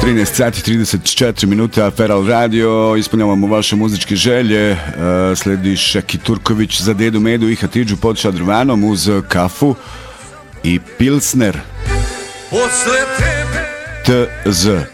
13 sati 34 minuta, Feral Radio, ispunjavamo vaše muzičke želje. Sledi Šeki Turković za Dedu Medu i Hatidžu pod šadrvanom uz kafu i pilsner. TZ.